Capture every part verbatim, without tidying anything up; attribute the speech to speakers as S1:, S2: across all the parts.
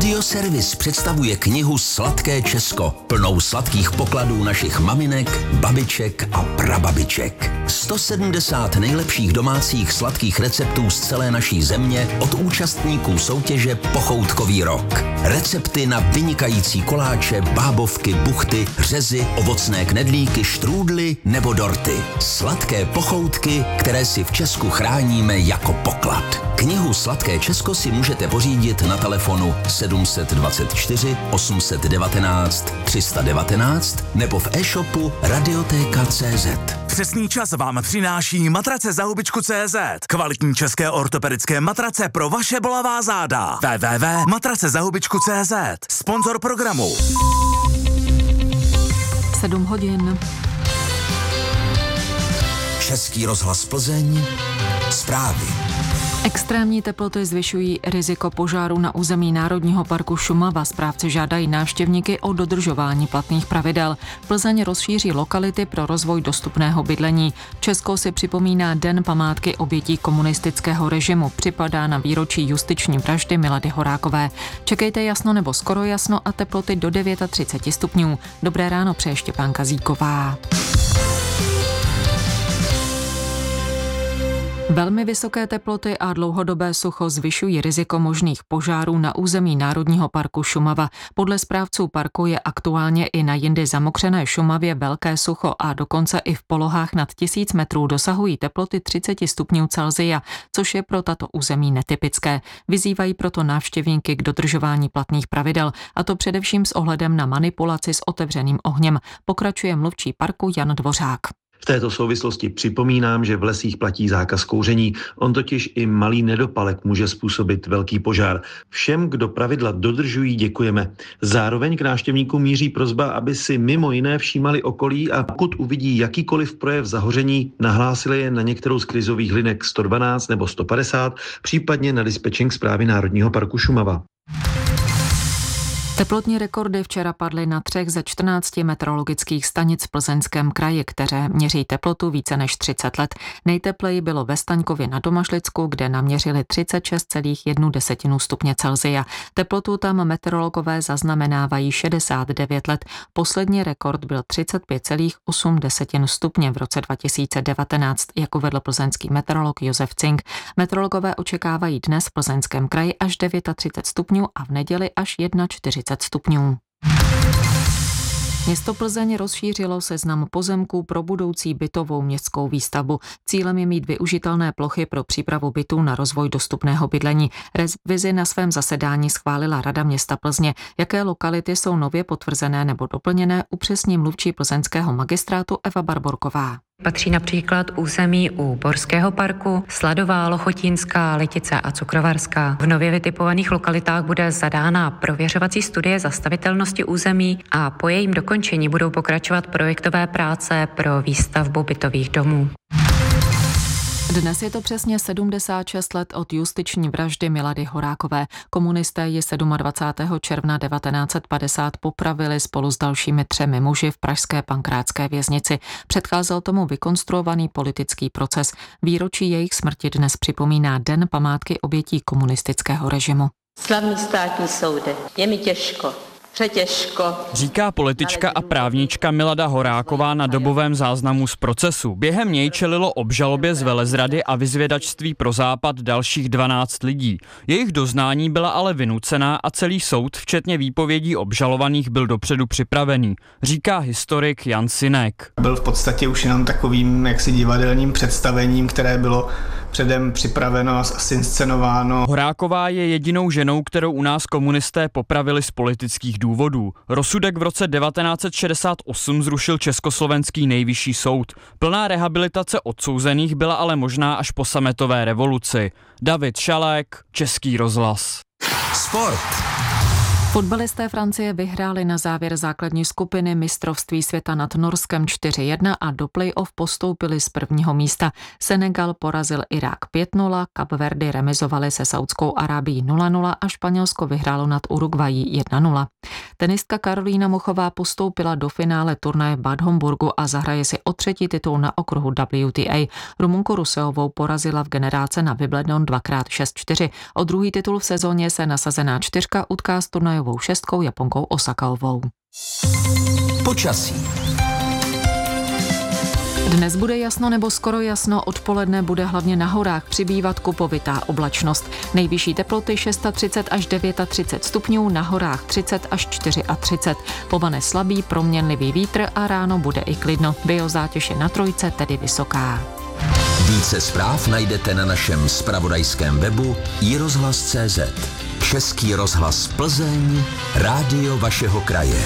S1: Radioservis představuje knihu Sladké Česko, plnou sladkých pokladů našich maminek, babiček a prababiček. sto sedmdesát nejlepších domácích sladkých receptů z celé naší země od účastníků soutěže Pochoutkový rok. Recepty na vynikající koláče, bábovky, buchty, řezy, ovocné knedlíky, štrůdly nebo dorty. Sladké pochoutky, které si v Česku chráníme jako poklad. Knihu Sladké Česko si můžete pořídit na telefonu sedm set dvacet čtyři osm set devatenáct tři sta devatenáct nebo v e-shopu radioteka tečka cé zet.
S2: Přesný čas vám přináší matrace za hubičku tečka cé zet. Kvalitní české ortopedické matrace pro vaše bolavá záda. w w w tečka matrace za hubičku tečka cé zet. Sponzor programu.
S3: sedm hodin.
S1: Český rozhlas Plzeň. Zprávy.
S3: Extrémní teploty zvyšují riziko požáru na území Národního parku Šumava. Správci žádají návštěvníky o dodržování platných pravidel. Plzeň rozšíří lokality pro rozvoj dostupného bydlení. Česko si připomíná Den památky obětí komunistického režimu. Připadá na výročí justiční vraždy Milady Horákové. Čekejte jasno nebo skoro jasno a teploty do třicet devět stupňů. Dobré ráno přeje Štěpánka Zíková. Velmi vysoké teploty a dlouhodobé sucho zvyšují riziko možných požárů na území Národního parku Šumava. Podle správců parku je aktuálně i na jindy zamokřené Šumavě velké sucho a dokonce i v polohách nad tisíc metrů dosahují teploty třicet stupňů Celsia, což je pro tato území netypické. Vyzývají proto návštěvníky k dodržování platných pravidel, a to především s ohledem na manipulaci s otevřeným ohněm, pokračuje mluvčí parku Jan Dvořák.
S4: V této souvislosti připomínám, že v lesích platí zákaz kouření. On totiž i malý nedopalek může způsobit velký požár. Všem, kdo pravidla dodržují, děkujeme. Zároveň k návštěvníkům míří prosba, aby si mimo jiné všímali okolí a pokud uvidí jakýkoliv projev zahoření, nahlásili je na některou z krizových linek sto dvanáct nebo sto padesát, případně na dispečing Správy Národního parku Šumava.
S3: Teplotní rekordy včera padly na třech ze čtrnácti meteorologických stanic v Plzeňském kraji, které měří teplotu více než třicet let. Nejtepleji bylo ve Staňkově na Domažlicku, kde naměřili třicet šest celá jedna stupně Celsia. Teplotu tam meteorologové zaznamenávají šedesát devět let. Poslední rekord byl třicet pět celá osm stupně v roce dva tisíce devatenáct, jak uvedl plzeňský meteorolog Josef Cink. Meteorologové očekávají dnes v Plzeňském kraji až třicet devět stupňů a v neděli až čtyřicet jedna stupňů. Město Plzeň rozšířilo seznam pozemků pro budoucí bytovou městskou výstavbu. Cílem je mít využitelné plochy pro přípravu bytů na rozvoj dostupného bydlení. Revizi na svém zasedání schválila Rada města Plzně. Jaké lokality jsou nově potvrzené nebo doplněné, upřesní mluvčí plzeňského magistrátu Eva Barborková.
S5: Patří například území u Borského parku, Sladová, Lochotínská, Litice a Cukrovarská. V nově vytipovaných lokalitách bude zadána prověřovací studie zastavitelnosti území a po jejím dokončení budou pokračovat projektové práce pro výstavbu bytových domů.
S3: Dnes je to přesně sedmdesát šest let od justiční vraždy Milady Horákové. Komunisté ji dvacátého sedmého června devatenáct set padesát popravili spolu s dalšími třemi muži v pražské Pankrátské věznici. Předcházel tomu vykonstruovaný politický proces. Výročí jejich smrti dnes připomíná Den památky obětí komunistického režimu.
S6: Slavný státní soude, je mi těžko. Přetěžko.
S7: Říká politička a právnička Milada Horáková na dobovém záznamu z procesu. Během něj čelilo obžalobě z velezrady a vyzvědačství pro Západ dalších dvanáct lidí. Jejich doznání byla ale vynucená a celý soud, včetně výpovědí obžalovaných, byl dopředu připravený, říká historik Jan Sinek.
S8: Byl v podstatě už jenom takovým jaksi divadelním představením, které bylo předem připraveno a zinscenováno.
S7: Horáková je jedinou ženou, kterou u nás komunisté popravili z politických důvodů. Rozsudek v roce devatenáct set šedesát osm zrušil Československý nejvyšší soud. Plná rehabilitace odsouzených byla ale možná až po sametové revoluci. David Šalek, Český rozhlas.
S1: Sport.
S3: Fotbalisté Francie vyhráli na závěr základní skupiny mistrovství světa nad Norskem čtyři jedna a do play-off postoupili z prvního místa. Senegal porazil Irák pět nula, Kapverdy remizovali se Saudskou Arábií nula nula a Španělsko vyhrálo nad Uruguayí jedna nula. Tenistka Karolína Muchová postoupila do finále turnaje v Bad Homburgu a zahraje si o třetí titul na okruhu W T A. Rumunku Ruseovou porazila v generálce na Wimbledon dvakrát šest čtyři. O druhý titul v sezóně se nasazená čtyřka utká s turnajovou šestkou Japonkou Osakaovou.
S1: Počasí.
S3: Dnes bude jasno nebo skoro jasno, odpoledne bude hlavně na horách přibývat kupovitá oblačnost. Nejvyšší teploty třicet šest až třicet devět stupňů, na horách třicet až třicet čtyři. Povane slabý proměnlivý vítr a ráno bude i klidno. Biozátěž je na trojce, tedy vysoká.
S1: Více zpráv najdete na našem zpravodajském webu i rozhlas tečka cé zet. Český rozhlas Plzeň, rádio vašeho kraje.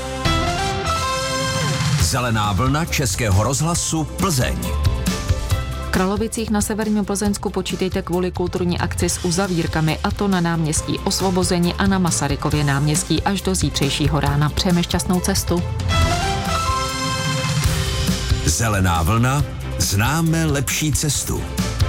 S1: Zelená vlna Českého rozhlasu Plzeň.
S3: V Kralovicích na severním Plzeňsku počítejte kvůli kulturní akci s uzavírkami, a to na náměstí Osvobození a na Masarykově náměstí až do zítřejšího rána. Přejeme šťastnou cestu.
S1: Zelená vlna, známe lepší cestu.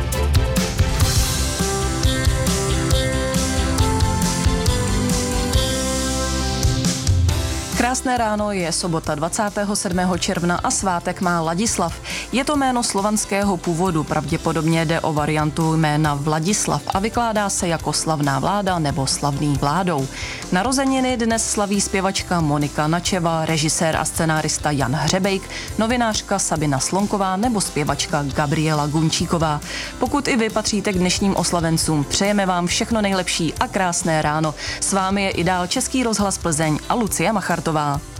S9: Krásné ráno, je sobota dvacátého sedmého června a svátek má Ladislav. Je to jméno slovanského původu, pravděpodobně jde o variantu jména Vladislav a vykládá se jako slavná vláda nebo slavný vládou. Narozeniny dnes slaví zpěvačka Monika Načeva, režisér a scenárista Jan Hřebejk, novinářka Sabina Slonková nebo zpěvačka Gabriela Gunčíková. Pokud i vy patříte k dnešním oslavencům, přejeme vám všechno nejlepší a krásné ráno. S vámi je i dál Český rozhlas Plzeň a Lucie Machartová.